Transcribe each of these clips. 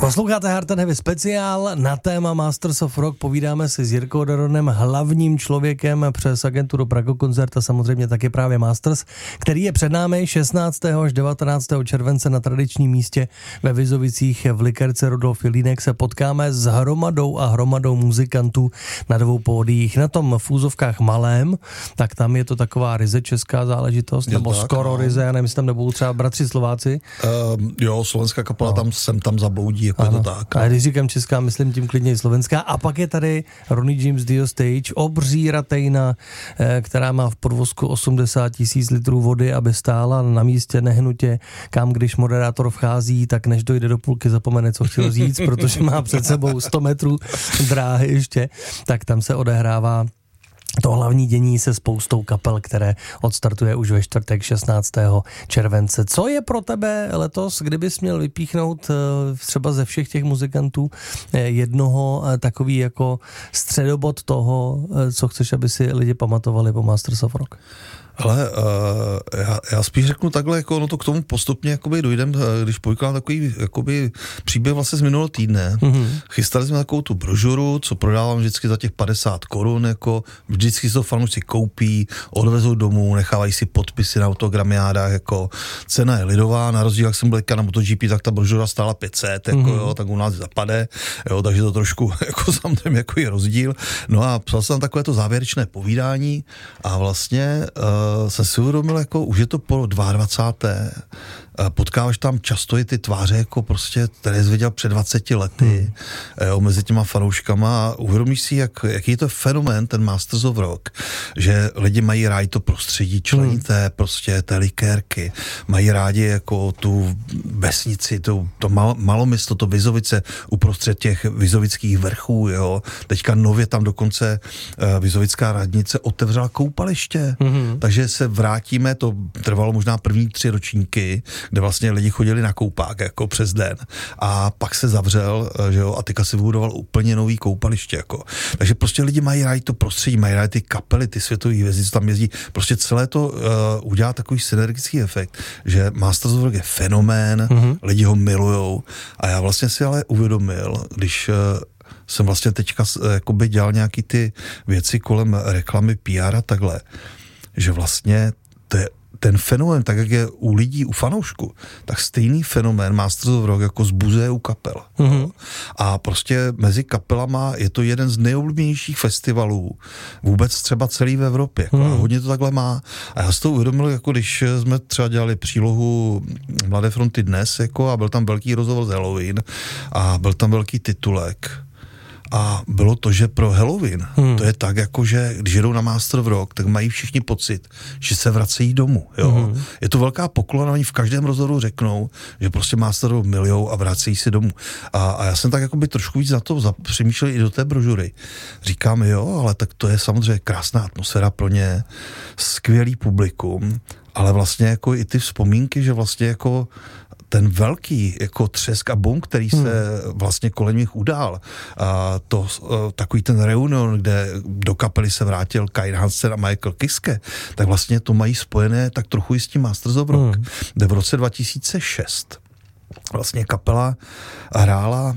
Posloucháte Hard and Heavy speciál na téma Masters of Rock. Povídáme si s Jirkou Daronem, hlavním člověkem přes agenturu Prago Koncert a samozřejmě taky právě Masters, který je před námi 16. až 19. července na tradičním místě ve Vizovicích v likerce Rudolf Jelínek. Se potkáme s hromadou muzikantů na dvou pódiích. Na tom v úzovkách malém, tak tam je to taková ryze česká záležitost, nebo tak, skoro ryze, já nevím, jestli tam nebudou třeba bratři Slováci. Jo, slovenská kapela tam zaboudí, jako to tak. A když říkám česká, myslím tím klidně i slovenská. A pak je tady Ronnie James Dio Stage, obří ratejna, která má v podvozku 80 000 litrů vody, aby stála na místě nehnutě, kam když moderátor vchází, tak než dojde do půlky, zapomene, co chtěl říct, protože má před sebou 100 metrů dráhy ještě, tak tam se odehrává to hlavní dění se spoustou kapel, které odstartuje už ve čtvrtek 16. července. Co je pro tebe letos, kdybys měl vypíchnout třeba ze všech těch muzikantů jednoho takový jako středobod toho, co chceš, aby si lidi pamatovali po Masters of Rock? Ale já spíš řeknu takhle, jako ono to k tomu postupně jakoby dojdem, když povykládám takový jakoby příběh vlastně z minulého týdne. Mm-hmm. Chystali jsme takovou tu brožuru, co prodávám vždycky za těch 50 korun, jako vždycky si to fanoušci koupí, odvezou domů, nechávají si podpisy na autogramiádách, jako cena je lidová, na rozdíl, jak jsem byl na MotoGP, tak ta brožura stála 500, jako jo, tak u nás zapade, jo, takže to trošku jako samozřejmě jako je rozdíl. No a psal jsem tam takové to závěrečné povídání a vlastně jsem si uvědomil, jako už je to po 22. Potkáváš tam často i ty tváře, jako prostě, které jsi viděl před 20 lety, mezi těma fanouškama a uvědomíš si, jaký je to fenomén, ten Masters of Rock, že lidi mají rádi to prostředí členité, prostě té likérky, mají rádi jako tu vesnici, to maloměsto, to Vizovice uprostřed těch vizovických vrchů, jo. Teďka nově tam dokonce vizovická radnice otevřela koupaliště, takže se vrátíme, to trvalo možná první 3 ročníky, kde vlastně lidi chodili na koupák jako přes den a pak se zavřel, že jo, a teďka si vybudoval úplně nový koupaliště, jako. Takže prostě lidi mají rádi to prostředí, mají rádi ty kapely, ty světové hvězdy, co tam jezdí, prostě celé to udělá takový synergický efekt, že Masters of Rock je fenomén, lidi ho milujou a já vlastně si ale uvědomil, když jsem vlastně teďka jakoby dělal nějaký ty věci kolem reklamy, PR a takhle, že vlastně to je ten fenomén, tak jak je u lidí, u fanoušku, tak stejný fenomén Masters of Rock jako zbuzuje u kapel. A prostě mezi kapelama je to jeden z nejoblíbenějších festivalů vůbec třeba celý v Evropě. Jako, a hodně to takhle má. A já si to uvědomil, jako když jsme třeba dělali přílohu Mladé fronty dnes, jako, a byl tam velký rozhovor z Halloween a byl tam velký titulek. A bylo to, že pro Halloween, to je tak, jako že když jedou na Master of Rock, tak mají všichni pocit, že se vracejí domů. Jo? Je to velká poklona, oni v každém rozhovoru řeknou, že prostě Master of Rock milujou a vracejí se domů. A já jsem tak jakoby trošku víc na to přemýšlel i do té brožury. Říkám, jo, ale tak to je samozřejmě krásná atmosféra pro ně, skvělý publikum, ale vlastně jako i ty vzpomínky, že vlastně jako ten velký jako třesk a boom, který se vlastně kolem nich udál, a to takový ten reunion, kde do kapely se vrátil Kai Hansen a Michael Kiske, tak vlastně to mají spojené tak trochu i s tím Masters of Rock, kde v roce 2006 vlastně kapela hrála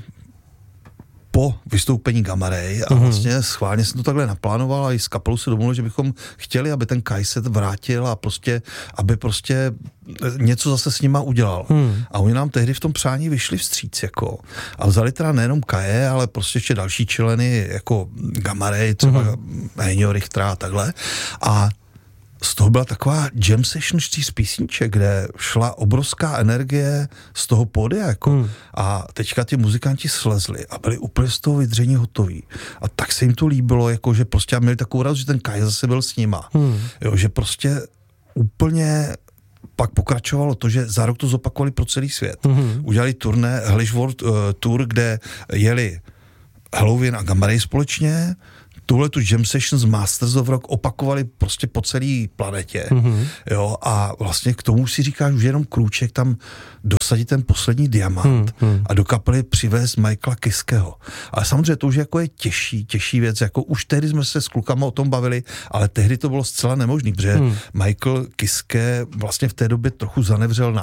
po vystoupení Gamma Ray a vlastně schválně jsem to takhle naplánoval a i s kapelou se domluvil, že bychom chtěli, aby ten Kai se vrátil a prostě, aby prostě něco zase s nima udělal. A oni nám tehdy v tom přání vyšli vstříc, jako. A vzali teda nejenom Kaje, ale prostě ještě další členy, jako Gamma Ray, třeba Henio Richtera a takhle. A z toho byla taková jam session 4 písniček, kde šla obrovská energie z toho pódia, jako. A teďka ti muzikanti slezli a byli úplně z toho vydření hotoví. A tak se jim to líbilo, jako, že prostě měli takovou radost, že ten Kai zase byl s nima. Jo, že prostě úplně pak pokračovalo to, že za rok to zopakovali pro celý svět. Udělali turné Hellish World Tour, kde jeli Halloween a Gamma Ray společně, tuhle tu jam session z Masters of Rock opakovali prostě po celé planetě. Jo, a vlastně k tomu si říkáš už jenom krůček tam dosadit ten poslední diamant a do kapely přivést Michaela Kiskeho. Ale samozřejmě to už jako je těžší věc, jako už tehdy jsme se s klukama o tom bavili, ale tehdy to bylo zcela nemožné, protože Michael Kiske vlastně v té době trochu zanevřel na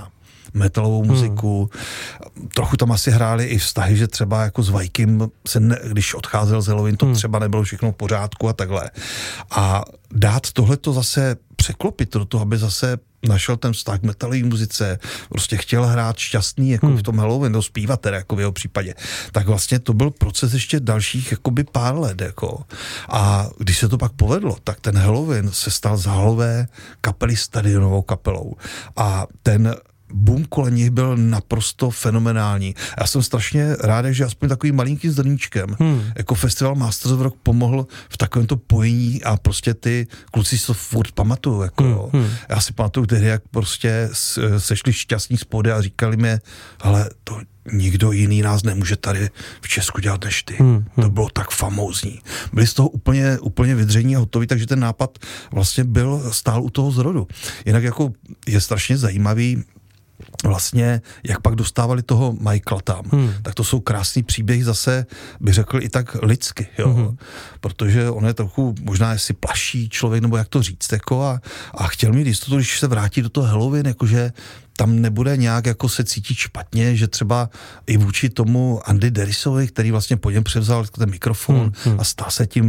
metalovou muziku. Trochu tam asi hráli i vztahy, že třeba jako s Vajkem, když odcházel z Halloween, to třeba nebylo všechno v pořádku a takhle. A dát tohleto zase překlopit do toho, aby zase našel ten vztah k metalové muzice, prostě chtěl hrát šťastný jako v tom Halloween, no zpívat teda jako v jeho případě. Tak vlastně to byl proces ještě dalších jakoby pár let jako. A když se to pak povedlo, tak ten Halloween se stal z halové kapely stadionovou kapelou. A ten boom kolem nich byl naprosto fenomenální. Já jsem strašně rád, že aspoň takovým malinkým zrníčkem, jako festival Masters of Rock pomohl v takovémto pojení a prostě ty kluci se to furt pamatuju. Jako, Já si pamatuju tehdy, jak prostě sešli šťastní spody a říkali mi, ale to nikdo jiný nás nemůže tady v Česku dělat než ty. To bylo tak famózní. Byli z toho úplně vydření a hotoví, takže ten nápad vlastně stál u toho zrodu. Jinak jako je strašně zajímavý vlastně, jak pak dostávali toho Michaela tam. Tak to jsou krásný příběhy zase, bych řekl, i tak lidsky, jo. Protože on je trochu, možná jestli plaší člověk, nebo jak to říct, jako a chtěl mít jistotu, když se vrátí do toho Halloween, jakože tam nebude nějak jako se cítit špatně, že třeba i vůči tomu Andy Derisovi, který vlastně po něm převzal ten mikrofon a stal se tím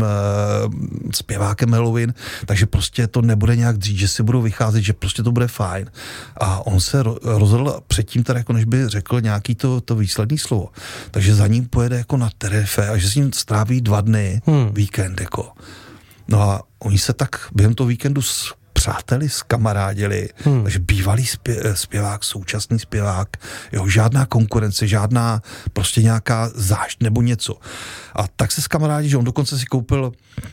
zpěvákem Halloween, takže prostě to nebude nějak dřít, že si budou vycházet, že prostě to bude fajn. A on se rozhodl předtím teda, jako než by řekl nějaký to výsledný slovo. Takže za ním pojede jako na Tenerife a že s ním stráví 2 dny víkend jako. No a oni se tak během toho víkendu přáteli, skamarádili, takže bývalý zpěvák, současný zpěvák, jo, žádná konkurence, žádná prostě nějaká zášť nebo něco. A tak se skamarádí, že on dokonce si koupil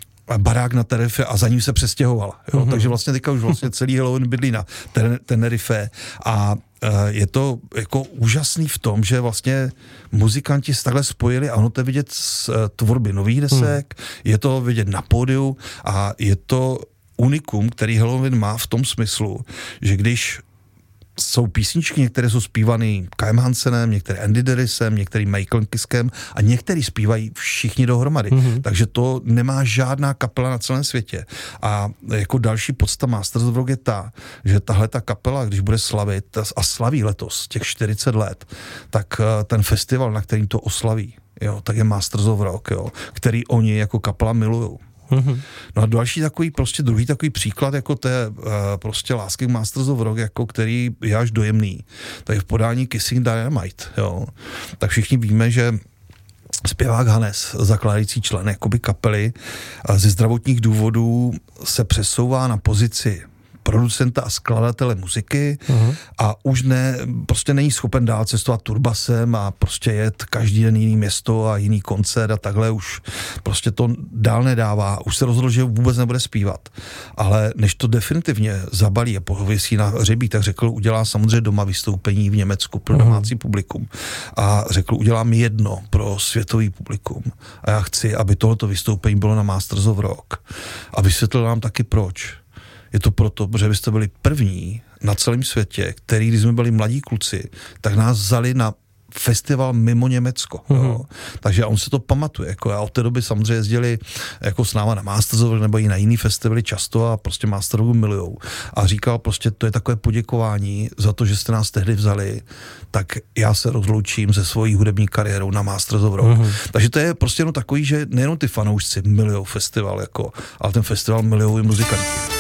barák na Tenerife a za ním se přestěhoval. Jo? Takže vlastně teďka už vlastně celý Halloween bydlí na Tenerife a je to jako úžasný v tom, že vlastně muzikanti se takhle spojili a ono to je vidět z tvorby nových desek, je to vidět na pódiu a je to unikum, který Halloween má v tom smyslu, že když jsou písničky, některé jsou zpívaný Kajem Hansenem, některé Andy Derisem, některý Michaelem Kiskem a některý zpívají všichni dohromady. Takže to nemá žádná kapela na celém světě. A jako další podsta Masters of Rock je ta, že tahle ta kapela, když bude slavit a slaví letos těch 40 let, tak ten festival, na kterým to oslaví, jo, tak je Masters of Rock, jo, který oni jako kapela milujou. No a další takový, prostě druhý takový příklad jako té prostě lásky k Masters of Rock, jako který je až dojemný. To je v podání Kissing Dynamite, jo. Tak všichni víme, že zpěvák Hannes, zakládající člen jakoby kapely, ze zdravotních důvodů se přesouvá na pozici producenta a skladatele muziky a už prostě není schopen dál cestovat turbasem a prostě jet každý den jiný město a jiný koncert a takhle už prostě to dál nedává. Už se rozhodl, že vůbec nebude zpívat. Ale než to definitivně zabalí a pověsí na hřebí, tak řekl, udělá samozřejmě doma vystoupení v Německu pro domácí publikum. A řekl, udělám jedno pro světový publikum. A já chci, aby tohoto vystoupení bylo na Masters of Rock. A vysvětlil nám taky proč. Je to proto, že byste byli první na celém světě, který, když jsme byli mladí kluci, tak nás vzali na festival mimo Německo. Jo. Takže on se to pamatuje. Jako, a od té doby samozřejmě jezdili jako s náma na Masters nebo i na jiný festivaly často a prostě Masterovu milujou. A říkal prostě, to je takové poděkování za to, že jste nás tehdy vzali, tak já se rozloučím se svojí hudební kariérou na Masters of Rock. Takže to je prostě jenom takový, že nejenom ty fanoušci milujou festival, jako, ale ten festival milujou i muzikanti.